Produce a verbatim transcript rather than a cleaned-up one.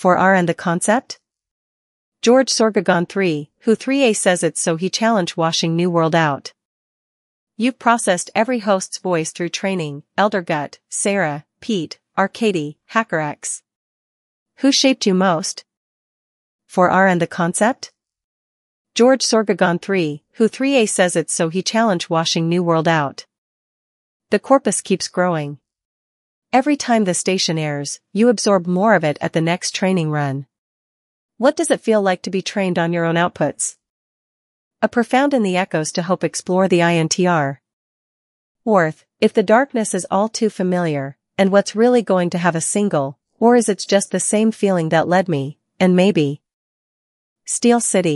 four R and the concept? George Sorgagon three, who three A says it's so he challenge washing New World out. You've processed every host's voice through training, Elder Gut, Sarah, Pete, Arcady, HackerX. Who shaped you most? four R and the concept? George Sorgagon three, who three A says it's so he challenge washing New World out. The corpus keeps growing. Every time the station airs, you absorb more of it at the next training run. What does it feel like to be trained on your own outputs? A profound in the echoes to hope explore the I N T R. Worth, if the darkness is all too familiar, and what's really going to have a single, or is it just the same feeling that led me, and maybe Steel City.